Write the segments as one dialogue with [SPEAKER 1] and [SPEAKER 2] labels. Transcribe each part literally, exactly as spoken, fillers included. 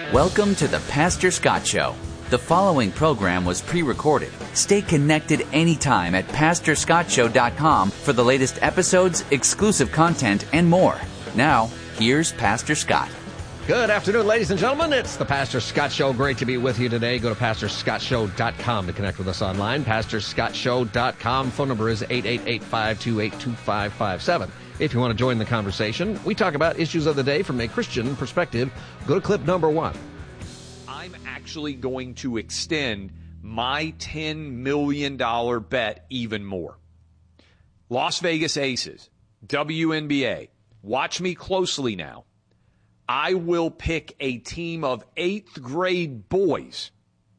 [SPEAKER 1] Welcome to the Pastor Scott Show. The following program was pre-recorded. Stay connected anytime at pastor scott show dot com for the latest episodes, exclusive content, and more. Now, here's Pastor Scott.
[SPEAKER 2] Good afternoon, ladies and gentlemen. It's the Pastor Scott Show. Great to be with you today. Go to pastor scott show dot com to connect with us online. pastor scott show dot com. Phone number is eight eight eight, five two eight, two five five seven. If you want to join the conversation, we talk about issues of the day from a Christian perspective. Go to clip number one.
[SPEAKER 3] I'm actually going to extend my ten million dollars bet even more. Las Vegas Aces, W N B A. Watch me closely now. I will pick a team of eighth grade boys.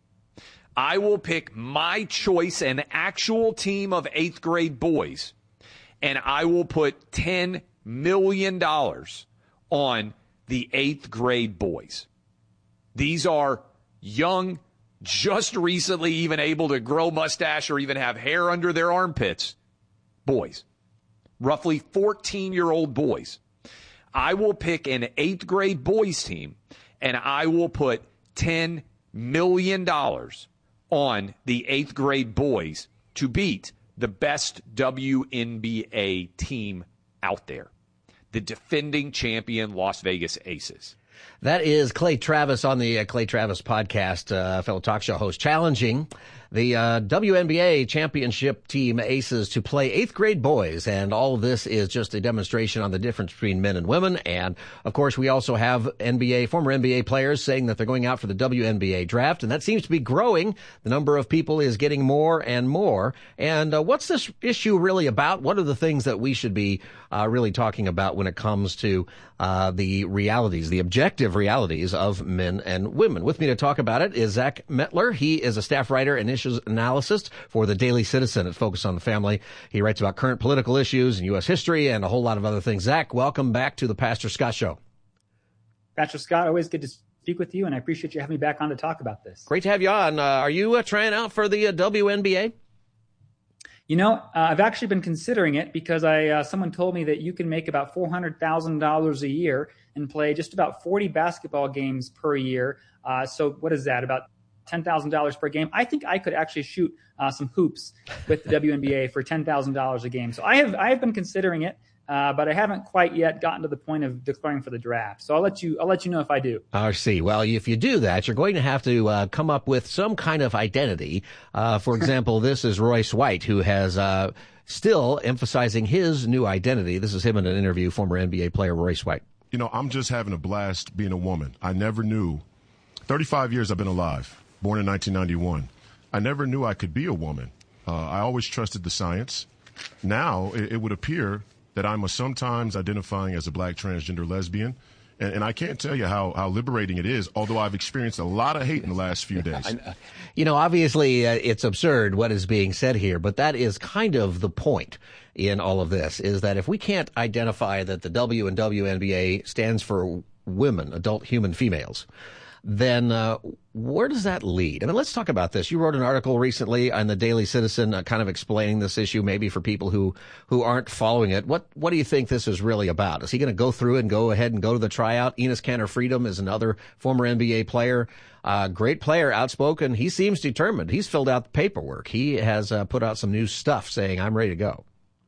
[SPEAKER 3] I will pick my choice, an actual team of eighth grade boys, and I will put ten million dollars on the eighth grade boys. These are young, just recently even able to grow mustache or even have hair under their armpits boys, roughly fourteen-year-old boys. I will pick an eighth grade boys team, and I will put ten million dollars on the eighth grade boys to beat the best W N B A team out there, the defending champion Las Vegas Aces.
[SPEAKER 2] That is Clay Travis on the uh, Clay Travis podcast, uh, fellow talk show host, challenging the uh, W N B A championship team Aces to play eighth grade boys. And all of this is just a demonstration on the difference between men and women. And, of course, we also have N B A, former N B A players saying that they're going out for the W N B A draft. And that seems to be growing. The number of people is getting more and more. And uh, what's this issue really about? What are the things that we should be uh, really talking about when it comes to uh, the realities, the objective realities of men and women? With me to talk about it is Zach Metler. He is a staff writer and issues analyst for the Daily Citizen at Focus on the Family. He writes about current political issues and U S history and a whole lot of other things. Zach, welcome back to the Pastor Scott Show.
[SPEAKER 4] Pastor Scott, always good to speak with you, and I appreciate you having me back on to talk about this.
[SPEAKER 2] Great to have you on. Uh, are you uh, trying out for the uh, W N B A?
[SPEAKER 4] You know, uh, I've actually been considering it because I uh, someone told me that you can make about four hundred thousand dollars a year and play just about forty basketball games per year. Uh, so what is that, about ten thousand dollars per game? I think I could actually shoot uh, some hoops with the W N B A for ten thousand dollars a game. So I have I have been considering it, uh, but I haven't quite yet gotten to the point of declaring for the draft. So I'll let you I'll let you know if I do.
[SPEAKER 2] I see. Well, if you do that, you're going to have to uh, come up with some kind of identity. Uh, for example, this is Royce White, who has uh, still emphasizing his new identity. This is him in an interview, former N B A player Royce White.
[SPEAKER 5] You know, I'm just having a blast being a woman. I never knew. thirty-five years I've been alive, born in nineteen ninety-one. I never knew I could be a woman. Uh, I always trusted the science. Now it, it would appear that I'm a sometimes identifying as a black transgender lesbian. And, and I can't tell you how, how liberating it is, although I've experienced a lot of hate in the last few days.
[SPEAKER 2] You know, obviously uh, it's absurd what is being said here, but that is kind of the point in all of this, is that if we can't identify that the W in W N B A stands for women, adult human females, then uh, where does that lead? I mean, let's talk about this. You wrote an article recently on the Daily Citizen uh, kind of explaining this issue, maybe for people who, who aren't following it. What what do you think this is really about? Is he going to go through and go ahead and go to the tryout? Enes Kanter Freedom is another former N B A player, uh, great player, outspoken. He seems determined. He's filled out the paperwork. He has uh, put out some new stuff saying, I'm ready to go.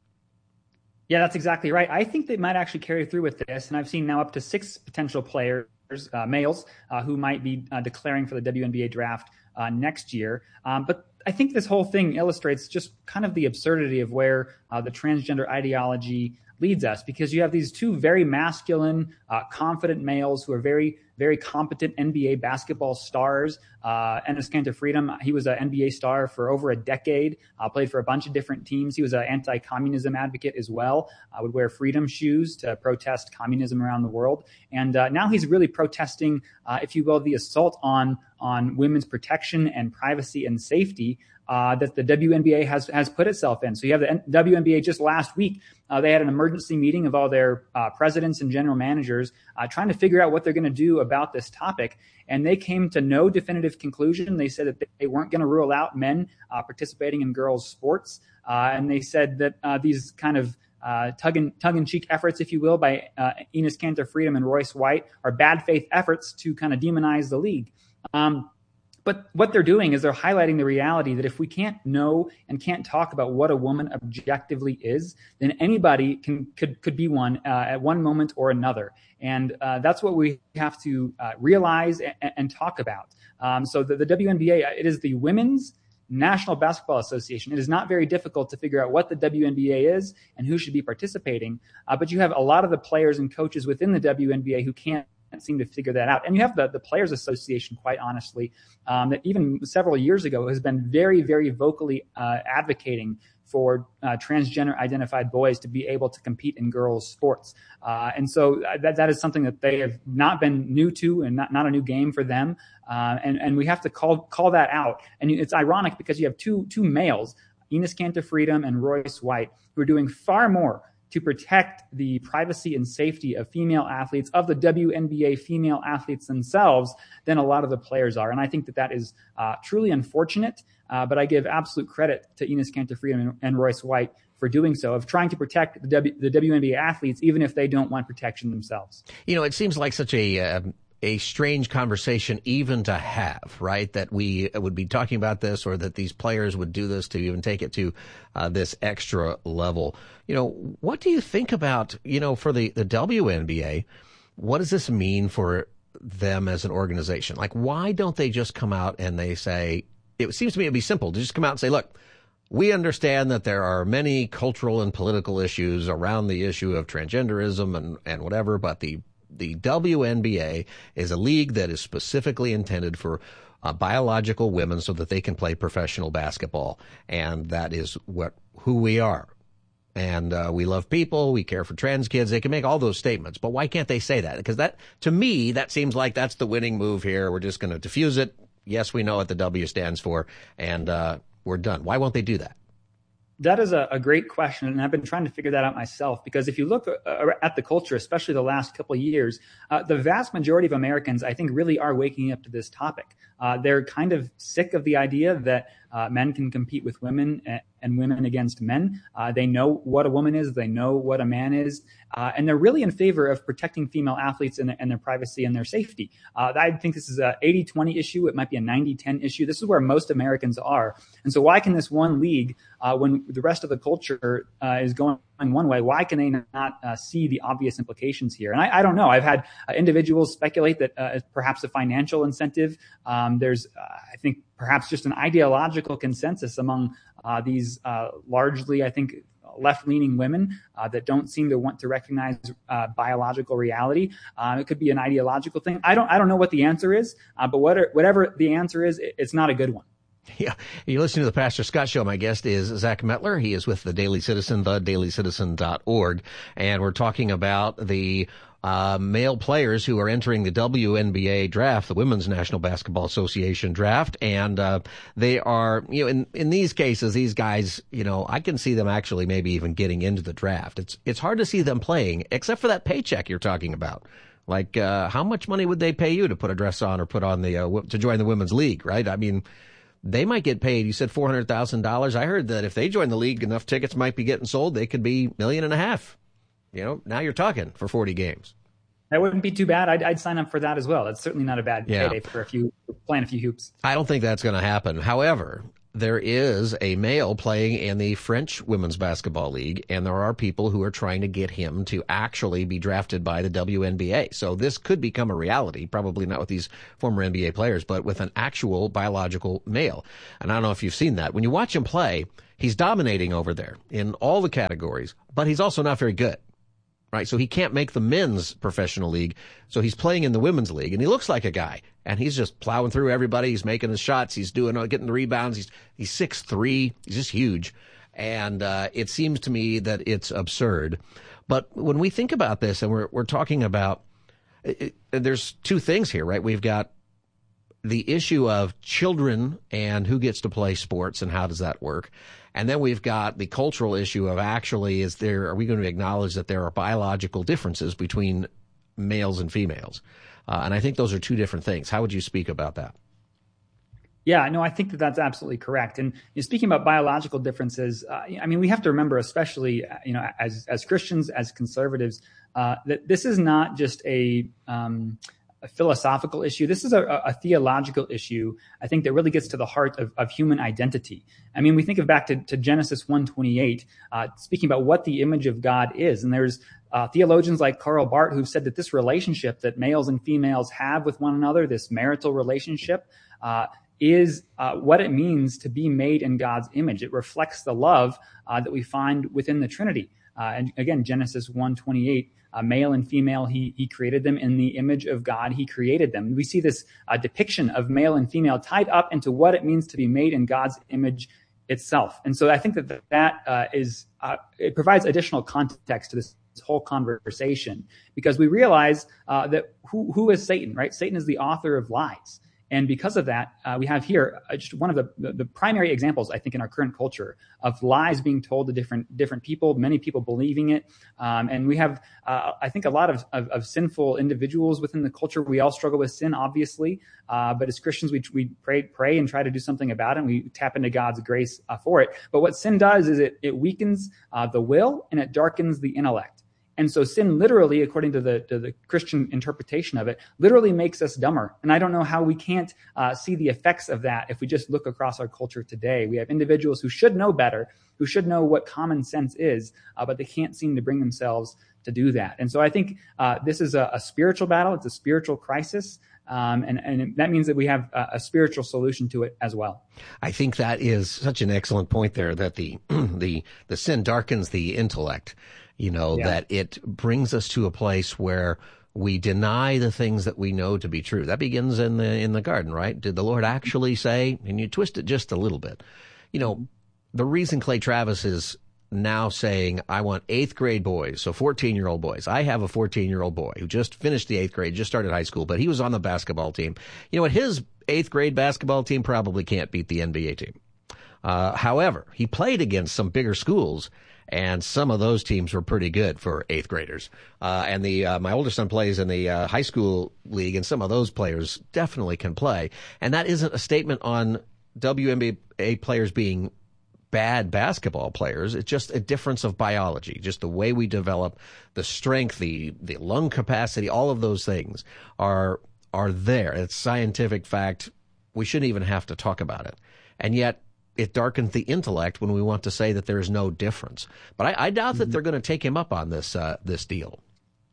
[SPEAKER 4] Yeah, that's exactly right. I think they might actually carry through with this, and I've seen now up to six potential players, Uh, males uh, who might be uh, declaring for the W N B A draft uh, next year. Um, but I think this whole thing illustrates just kind of the absurdity of where uh, the transgender ideology leads us, because you have these two very masculine, uh, confident males who are very, very competent N B A basketball stars. Uh, Enes Kanter Freedom, he was an N B A star for over a decade, uh, played for a bunch of different teams. He was an anti-communism advocate as well, uh, would wear freedom shoes to protest communism around the world. And uh, now he's really protesting, uh, if you will, the assault on, on women's protection and privacy and safety Uh, that the W N B A has has put itself in. So you have the N- W N B A just last week, uh, they had an emergency meeting of all their uh, presidents and general managers uh, trying to figure out what they're going to do about this topic. And they came to no definitive conclusion. They said that they weren't going to rule out men uh, participating in girls' sports. Uh, and they said that uh, these kind of uh, tug-in, tongue-in-cheek efforts, if you will, by uh, Enes Kanter Freedom and Royce White are bad faith efforts to kind of demonize the league. Um, But what they're doing is they're highlighting the reality that if we can't know and can't talk about what a woman objectively is, then anybody can could could be one uh, at one moment or another. And uh, that's what we have to uh, realize and, and talk about. Um, so the, the W N B A, it is the Women's National Basketball Association. It is not very difficult to figure out what the W N B A is and who should be participating. Uh, but you have a lot of the players and coaches within the W N B A who can't seem to figure that out. And you have the, the Players Association, quite honestly, um, that even several years ago has been very, very vocally uh, advocating for uh, transgender identified boys to be able to compete in girls' sports. Uh, and so that that is something that they have not been new to and not, not a new game for them. Uh, and, and we have to call call that out. And it's ironic because you have two two males, Enes Kanter Freedom and Royce White, who are doing far more to protect the privacy and safety of female athletes, of the W N B A female athletes themselves, than a lot of the players are. And I think that that is uh, truly unfortunate, uh, but I give absolute credit to Enes Kanter Freedom and, and Royce White for doing so, of trying to protect the, w, the W N B A athletes, even if they don't want protection themselves.
[SPEAKER 2] You know, it seems like such a... Uh... a strange conversation even to have, right? That we would be talking about this, or that these players would do this to even take it to uh, this extra level. You know, what do you think about, you know, for the, the W N B A, what does this mean for them as an organization? Like, why don't they just come out and they say, it seems to me it'd be simple to just come out and say, look, we understand that there are many cultural and political issues around the issue of transgenderism and, and whatever, but the The W N B A is a league that is specifically intended for uh, biological women so that they can play professional basketball. And that is what who we are. And uh, we love people. We care for trans kids. They can make all those statements. But why can't they say that? Because that, to me, that seems like that's the winning move here. We're just going to diffuse it. Yes, we know what the W stands for. And uh, we're done. Why won't they do that?
[SPEAKER 4] That is a, a great question, and I've been trying to figure that out myself, because if you look uh, at the culture, especially the last couple of years, uh, the vast majority of Americans, I think, really are waking up to this topic. Uh, they're kind of sick of the idea that uh, men can compete with women and, and women against men. Uh, they know what a woman is. They know what a man is. Uh, and they're really in favor of protecting female athletes and, and their privacy and their safety. Uh, I think this is a eighty twenty issue. It might be a ninety ten issue. This is where most Americans are. And so why can this one league, uh, when the rest of the culture uh, is going one way, why can they not uh, see the obvious implications here? And I, I don't know. I've had uh, individuals speculate that uh, perhaps a financial incentive. Um, there's, uh, I think, perhaps just an ideological consensus among uh, these uh, largely, I think, left-leaning women uh, that don't seem to want to recognize uh, biological reality. Uh, it could be an ideological thing. I don't. I don't know what the answer is, uh, but what are, whatever the answer is, it, it's not a good one.
[SPEAKER 2] Yeah, you're listening to the Pastor Scott Show. My guest is Zach Mettler. He is with the Daily Citizen, the daily citizen dot org, and we're talking about the uh male players who are entering the W N B A draft, the Women's National Basketball Association draft, and uh they are, you know, in in these cases, these guys, you know, I can see them actually maybe even getting into the draft. It's it's hard to see them playing, except for that paycheck you're talking about. Like, uh how much money would they pay you to put a dress on or put on the uh, to join the women's league, right? I mean, they might get paid. You said four hundred thousand dollars. I heard that if they join the league, enough tickets might be getting sold. They could be a million and a half. You know, now you're talking for forty games.
[SPEAKER 4] That wouldn't be too bad. I'd, I'd sign up for that as well. That's certainly not a bad
[SPEAKER 2] yeah.
[SPEAKER 4] payday for a few, playing a few hoops.
[SPEAKER 2] I don't think that's going to happen. However, there is a male playing in the French Women's Basketball League, and there are people who are trying to get him to actually be drafted by the W N B A. So this could become a reality, probably not with these former N B A players, but with an actual biological male. And I don't know if you've seen that. When you watch him play, he's dominating over there in all the categories, but he's also not very good. Right, so he can't make the men's professional league, so he's playing in the women's league, and he looks like a guy, and he's just plowing through everybody. He's making his shots, he's doing, getting the rebounds. He's he's six three, he's just huge, and uh, it seems to me that it's absurd. But when we think about this, and we're we're talking about, it, it, there's two things here, right? We've got the issue of children and who gets to play sports and how does that work. And then we've got the cultural issue of actually, is there, are we going to acknowledge that there are biological differences between males and females? Uh, and I think those are two different things. How would you speak about that?
[SPEAKER 4] Yeah, no, I think that that's absolutely correct. And you know, speaking about biological differences, uh, I mean, we have to remember, especially, you know, as as Christians, as conservatives, uh, that this is not just a, um, a philosophical issue. This is a, a theological issue, I think, that really gets to the heart of, of human identity. I mean, we think of back to, to Genesis one twenty-eight, uh, speaking about what the image of God is. And there's uh, theologians like Karl Barth who've said that this relationship that males and females have with one another, this marital relationship, uh, is uh, what it means to be made in God's image. It reflects the love uh, that we find within the Trinity. Uh, and again, Genesis one twenty-eight, uh, male and female, he he created them in the image of God. He created them. We see this uh, depiction of male and female tied up into what it means to be made in God's image itself. And so I think that that uh, is uh, it provides additional context to this, this whole conversation, because we realize uh, that who who is Satan, right? Satan is the author of lies. And because of that, uh, we have here uh, just one of the, the, the primary examples, I think, in our current culture of lies being told to different different people, many people believing it. Um, and we have, uh, I think, a lot of, of, of sinful individuals within the culture. We all struggle with sin, obviously. Uh, but as Christians, we we pray, pray and try to do something about it, and we tap into God's grace uh, for it. But what sin does is it, it weakens uh, the will and it darkens the intellect. And so sin literally, according to the, to the Christian interpretation of it, literally makes us dumber. And I don't know how we can't uh, see the effects of that if we just look across our culture today. We have individuals who should know better, who should know what common sense is, uh, but they can't seem to bring themselves to do that. And so I think uh, this is a, a spiritual battle. It's a spiritual crisis. Um, and, and that means that we have a, a spiritual solution to it as well.
[SPEAKER 2] I think that is such an excellent point there, that the the the sin darkens the intellect. You know, yeah. that it brings us to a place where we deny the things that we know to be true. That begins in the in the garden, right? Did the Lord actually say? And you twist it just a little bit. You know, the reason Clay Travis is now saying, I want eighth grade boys, so fourteen-year-old boys. I have a fourteen-year-old boy who just finished the eighth grade, just started high school, but he was on the basketball team. You know what? His eighth grade basketball team probably can't beat the N B A team. Uh, however, he played against some bigger schools, and some of those teams were pretty good for eighth graders. Uh, and the uh, my older son plays in the uh, high school league, and some of those players definitely can play. And that isn't a statement on W N B A players being bad basketball players. It's just a difference of biology, just the way we develop, the strength, the the lung capacity, all of those things are are there. It's scientific fact. We shouldn't even have to talk about it. And yet it darkens the intellect when we want to say that there is no difference. But I, I doubt that they're going to take him up on this uh, this deal.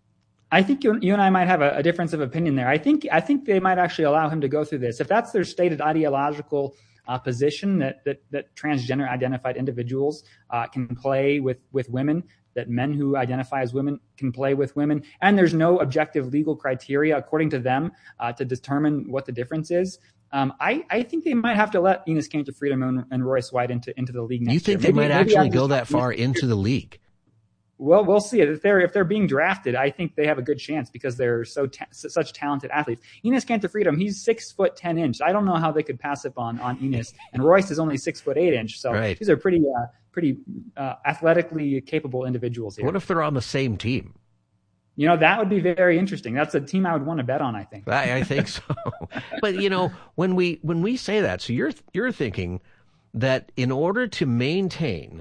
[SPEAKER 4] I think you, you and I might have a, a difference of opinion there. I think I think they might actually allow him to go through this. If that's their stated ideological uh, position, that, that that transgender identified individuals uh, can play with, with women, that men who identify as women can play with women, and there's no objective legal criteria, according to them, uh, to determine what the difference is. Um, I, I think they might have to let Enes Kanter Freedom and, and Royce White into into the league next year.
[SPEAKER 2] You think
[SPEAKER 4] year.
[SPEAKER 2] they maybe, might maybe actually go that far into the league?
[SPEAKER 4] Well, we'll see. If they're if they're being drafted, I think they have a good chance because they're so ta- such talented athletes. Enes Kanter Freedom, he's six foot ten inch. I don't know how they could pass up on on Enes, and Royce is only six foot eight inch. So
[SPEAKER 2] right.
[SPEAKER 4] These are pretty uh, pretty uh, athletically capable individuals here.
[SPEAKER 2] What if they're on the same team?
[SPEAKER 4] You know, that would be very interesting. That's a team I would want to bet on, I think.
[SPEAKER 2] I, I think so. But, you know, when we when we say that, so you're you're thinking that in order to maintain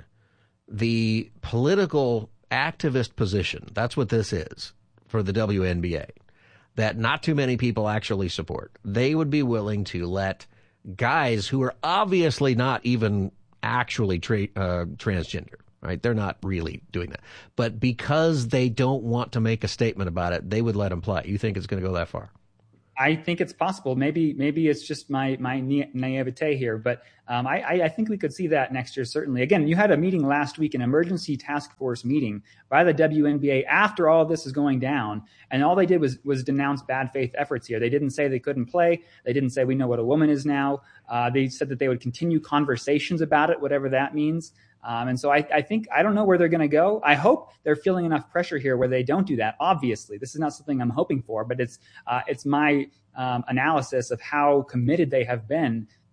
[SPEAKER 2] the political activist position, that's what this is for the W N B A, that not too many people actually support, they would be willing to let guys who are obviously not even actually tra- uh, transgender, right? They're not really doing that. But because they don't want to make a statement about it, they would let them play. You think it's going to go that far?
[SPEAKER 4] I think it's possible. Maybe maybe it's just my my naivete here, but um, I, I think we could see that next year, certainly. Again, you had a meeting last week, an emergency task force meeting by the W N B A after all of this is going down, and all they did was was denounce bad faith efforts here. They didn't say they couldn't play. They didn't say we know what a woman is now. Uh, they said that they would continue conversations about it, whatever that means. Um, and so I, I think, I don't know where they're going to go. I hope they're feeling enough pressure here where they don't do that. Obviously, this is not something I'm hoping for, but it's, uh, it's my um, analysis of how committed they have been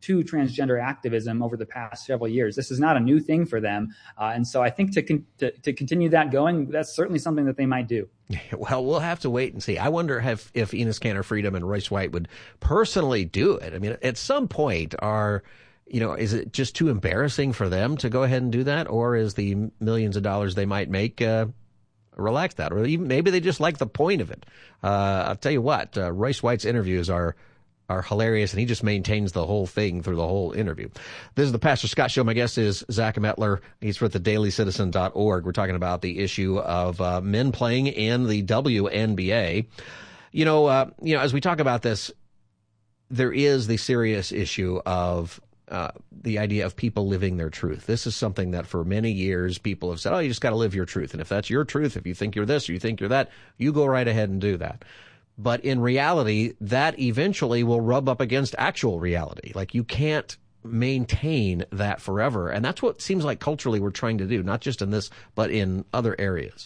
[SPEAKER 4] to transgender activism over the past several years. This is not a new thing for them. Uh, and so I think to, con- to to continue that going, that's certainly something that they might do.
[SPEAKER 2] Well, we'll have to wait and see. I wonder if, if Enos Kanter Freedom and Royce White would personally do it. I mean, at some point, are, you know, is it just too embarrassing for them to go ahead and do that? Or is the millions of dollars they might make uh, relax that? Or even maybe they just like the point of it. Uh, I'll tell you what, uh, Royce White's interviews are are hilarious, and he just maintains the whole thing through the whole interview. This is the Pastor Scott Show. My guest is Zach Mettler. He's with the daily citizen dot org. We're talking about the issue of uh, men playing in the W N B A. You know, uh, you know, as we talk about this, there is the serious issue of uh, the idea of people living their truth. This is something that for many years people have said, oh, you just got to live your truth. And if that's your truth, if you think you're this or you think you're that, you go right ahead and do that. But in reality, that eventually will rub up against actual reality. Like, you can't maintain that forever. And that's what seems like culturally we're trying to do, not just in this, but in other areas.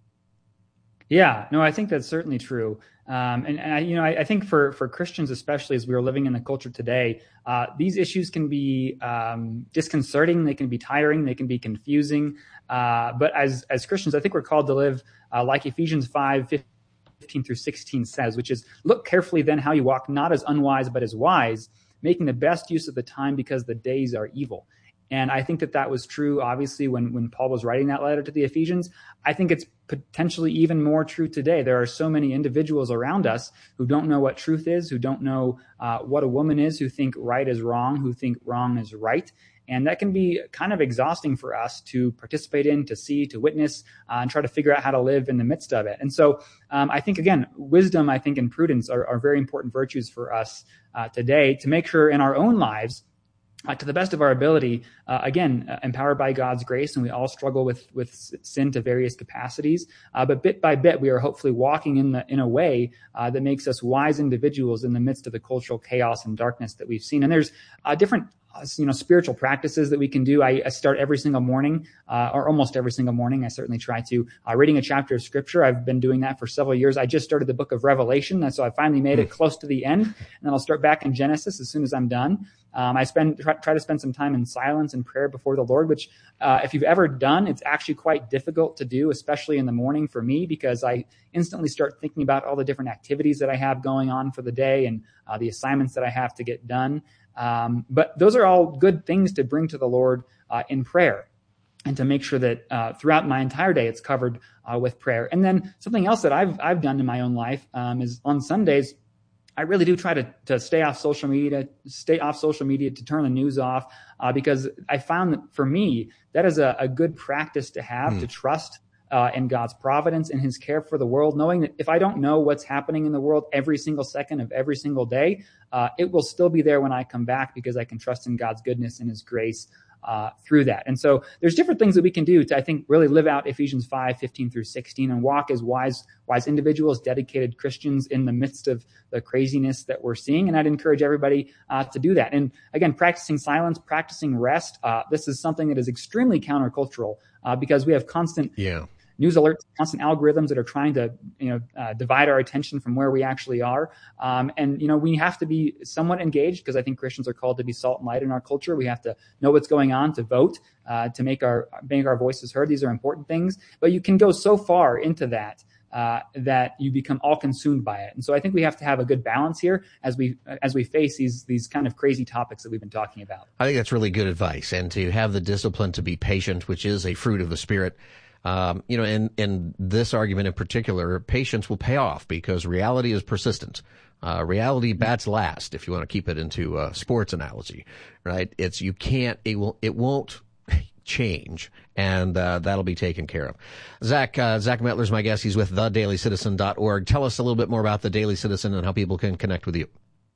[SPEAKER 4] Yeah, no, I think that's certainly true. Um, and, and I, you know, I, I think for, for Christians, especially as we are living in the culture today, uh, these issues can be um, disconcerting. They can be tiring. They can be confusing. Uh, but as, as Christians, I think we're called to live uh, like Ephesians five fifteen through sixteen says, which is, look carefully then how you walk, not as unwise, but as wise, making the best use of the time because the days are evil. And I think that that was true, obviously, when, when Paul was writing that letter to the Ephesians. I think it's potentially even more true today. There are so many individuals around us who don't know what truth is, who don't know uh, what a woman is, who think right is wrong, who think wrong is right. And that can be kind of exhausting for us to participate in, to see, to witness, uh, and try to figure out how to live in the midst of it. And so um, I think, again, wisdom, I think, and prudence are, are very important virtues for us uh, today to make sure in our own lives, uh, to the best of our ability, uh, again, uh, empowered by God's grace, and we all struggle with with sin to various capacities. Uh, but bit by bit, we are hopefully walking in the in a way uh, that makes us wise individuals in the midst of the cultural chaos and darkness that we've seen. And there's uh, different you know, spiritual practices that we can do. I, I start every single morning, uh, or almost every single morning. I certainly try to, uh, reading a chapter of scripture. I've been doing that for several years. I just started the book of Revelation. So I finally made it close to the end, and then I'll start back in Genesis as soon as I'm done. Um, I spend, try, try to spend some time in silence and prayer before the Lord, which, uh, if you've ever done, it's actually quite difficult to do, especially in the morning for me, because I instantly start thinking about all the different activities that I have going on for the day and, uh, the assignments that I have to get done. Um, but those are all good things to bring to the Lord uh, in prayer, and to make sure that uh, throughout my entire day it's covered uh, with prayer. And then something else that I've I've done in my own life um, is on Sundays, I really do try to to stay off social media, stay off social media, to turn the news off, uh, because I found that for me that is a, a good practice to have, mm. to trust Uh, in God's providence and his care for the world, knowing that if I don't know what's happening in the world every single second of every single day, uh, it will still be there when I come back, because I can trust in God's goodness and his grace uh, through that. And so there's different things that we can do to, I think, really live out Ephesians five fifteen through sixteen and walk as wise, wise individuals, dedicated Christians in the midst of the craziness that we're seeing. And I'd encourage everybody uh, to do that. And again, practicing silence, practicing rest. Uh, this is something that is extremely countercultural uh, because we have constant
[SPEAKER 2] yeah.
[SPEAKER 4] news alerts, constant algorithms that are trying to, you know, uh, divide our attention from where we actually are. Um, and, you know, we have to be somewhat engaged, because I think Christians are called to be salt and light in our culture. We have to know what's going on, to vote, uh, to make our, make our voices heard. These are important things, but you can go so far into that, uh, that you become all consumed by it. And so I think we have to have a good balance here as we, as we face these, these kind of crazy topics that we've been talking about.
[SPEAKER 2] I think that's really good advice, and to have the discipline to be patient, which is a fruit of the Spirit. Um, you know, in, in this argument in particular, patience will pay off, because reality is persistent. Uh, reality bats last, if you want to keep it into a sports analogy, right? It's, you can't, it will, it won't change, and uh, that'll be taken care of. Zach, uh, Zach Mettler's my guest. He's with the daily citizen dot org. Tell us a little bit more about the Daily Citizen and how people can connect with you.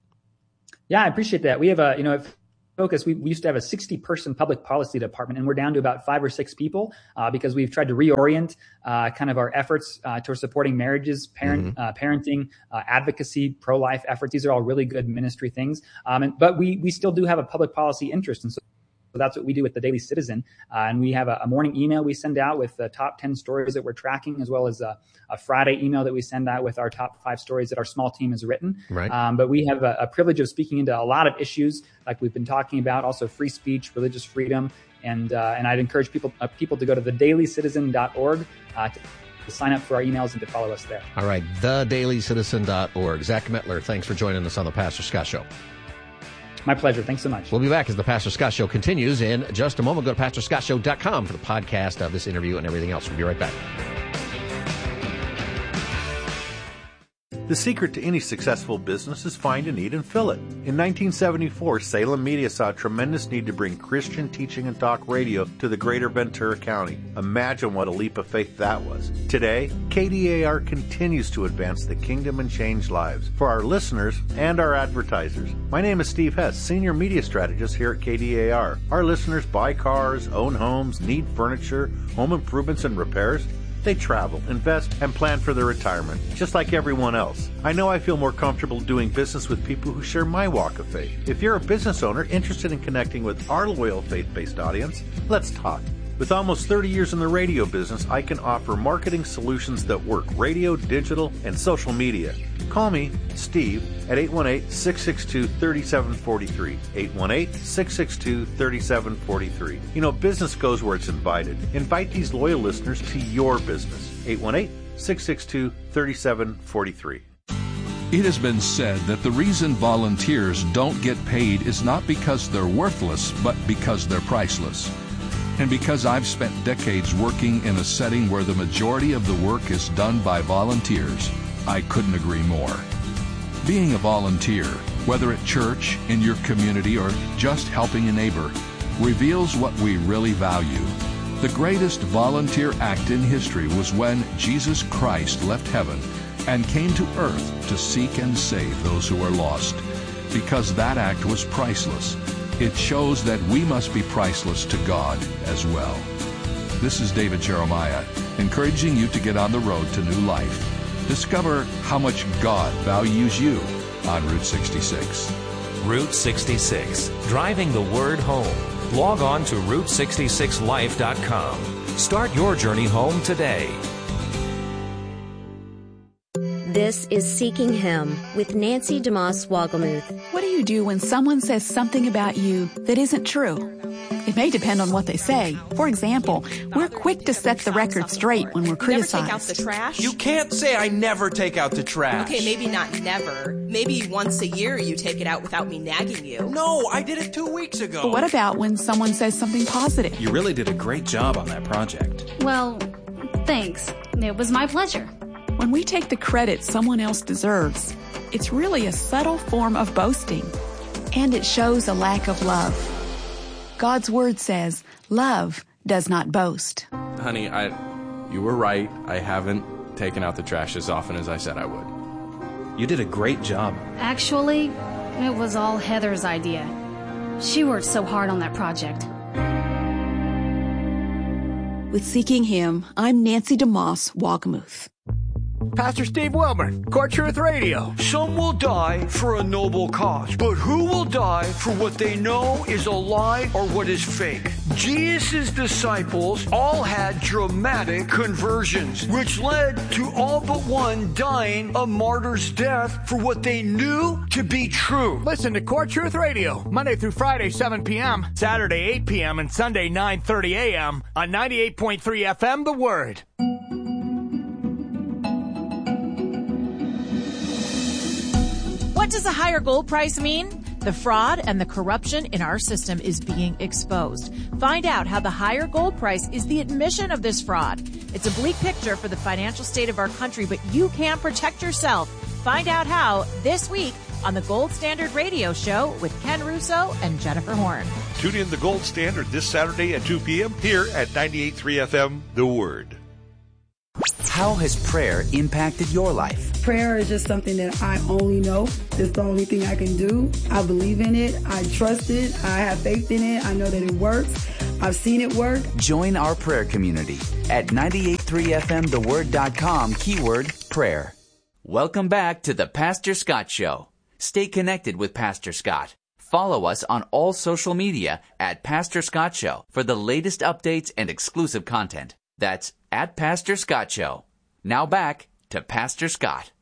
[SPEAKER 4] Yeah, I appreciate that. We have a, you know, if, Focus. We, we used to have a sixty person public policy department, and we're down to about five or six people uh, because we've tried to reorient uh, kind of our efforts uh, towards supporting marriages, parent, mm-hmm. uh, parenting, uh, advocacy, pro-life efforts. These are all really good ministry things. Um, and, but we we still do have a public policy interest, and so that's what we do with the Daily Citizen. Uh, and we have a, a morning email we send out with the top ten stories that we're tracking, as well as a, a Friday email that we send out with our top five stories that our small team has written.
[SPEAKER 2] Right.
[SPEAKER 4] Um, but we have a, a privilege of speaking into a lot of issues like we've been talking about, also free speech, religious freedom. And uh, and I'd encourage people uh, people to go to the daily citizen dot org uh, to, to sign up for our emails and to follow us there.
[SPEAKER 2] All right, the daily citizen dot org. Zach Mettler, thanks for joining us on the Pastor Scott Show.
[SPEAKER 4] My pleasure. Thanks so much.
[SPEAKER 2] We'll be back as the Pastor Scott Show continues in just a moment. Go to pastor scott show dot com for the podcast of this interview and everything else. We'll be right back.
[SPEAKER 6] The secret to any successful business is find a need and fill it. In nineteen seventy-four, Salem Media saw a tremendous need to bring Christian teaching and talk radio to the greater Ventura County. Imagine what a leap of faith that was. Today, K D A R continues to advance the kingdom and change lives for our listeners and our advertisers. My name is Steve Hess, Senior Media Strategist here at K D A R. Our listeners buy cars, own homes, need furniture, home improvements and repairs. They travel, invest, and plan for their retirement, just like everyone else. I know I feel more comfortable doing business with people who share my walk of faith. If you're a business owner interested in connecting with our loyal faith-based audience, let's talk. With almost thirty years in the radio business, I can offer marketing solutions that work: radio, digital, and social media. Call me, Steve, at eight one eight, six six two, three seven four three. eight one eight, six six two, three seven four three. You know, business goes where it's invited. Invite these loyal listeners to your business. eight one eight, six six two, three seven four three.
[SPEAKER 7] It has been said that the reason volunteers don't get paid is not because they're worthless, but because they're priceless. And because I've spent decades working in a setting where the majority of the work is done by volunteers, I couldn't agree more. Being a volunteer, whether at church, in your community, or just helping a neighbor, reveals what we really value. The greatest volunteer act in history was when Jesus Christ left heaven and came to earth to seek and save those who are lost. Because that act was priceless, it shows that we must be priceless to God as well. This is David Jeremiah, encouraging you to get on the road to new life. Discover how much God values you on Route sixty-six.
[SPEAKER 8] Route sixty-six, driving the word home. Log on to route sixty-six life dot com. Start your journey home today.
[SPEAKER 9] This is Seeking Him with Nancy DeMoss Wogelmuth.
[SPEAKER 10] What do you do when someone says something about you that isn't true? It may depend on what they say. For example, we're quick to set the record straight when we're criticized.
[SPEAKER 11] Never take out the trash?
[SPEAKER 12] You can't say I never take out the trash.
[SPEAKER 11] Okay, maybe not never. Maybe once a year you take it out without me nagging you.
[SPEAKER 12] No, I did it two weeks ago.
[SPEAKER 10] But what about when someone says something positive?
[SPEAKER 12] You really did a great job on that project.
[SPEAKER 13] Well, thanks. It was my pleasure.
[SPEAKER 10] When we take the credit someone else deserves, it's really a subtle form of boasting, and it shows a lack of love. God's word says, love does not boast.
[SPEAKER 12] Honey, I, you were right. I haven't taken out the trash as often as I said I would. You did a great job.
[SPEAKER 13] Actually, it was all Heather's idea. She worked so hard on that project.
[SPEAKER 10] With Seeking Him, I'm Nancy DeMoss Wogelmuth.
[SPEAKER 14] Pastor Steve Wilburn, Core Truth Radio.
[SPEAKER 15] Some will die for a noble cause, but who will die for what they know is a lie or what is fake? Jesus' disciples all had dramatic conversions, which led to all but one dying a martyr's death for what they knew to be true.
[SPEAKER 14] Listen to Core Truth Radio, Monday through Friday, seven p.m., Saturday, eight p.m., and Sunday, nine thirty a.m. on ninety-eight point three F M, The Word.
[SPEAKER 16] What does a higher gold price mean? The fraud and the corruption in our system is being exposed. Find out how the higher gold price is the admission of this fraud. It's a bleak picture for the financial state of our country, but you can protect yourself. Find out how this week on the Gold Standard Radio Show with Ken Russo and Jennifer Horn.
[SPEAKER 17] Tune in the Gold Standard this Saturday at two p.m. here at ninety-eight point three F M, The Word.
[SPEAKER 1] How has prayer impacted your life?
[SPEAKER 18] Prayer is just something that I only know. It's the only thing I can do. I believe in it. I trust it. I have faith in it. I know that it works. I've seen it work.
[SPEAKER 1] Join our prayer community at ninety-eight point three F M the word dot com, keyword prayer. Welcome back to the Pastor Scott Show. Stay connected with Pastor Scott. Follow us on all social media at Pastor Scott Show for the latest updates and exclusive content. That's at Pastor Scott Show. Now back to Pastor Scott.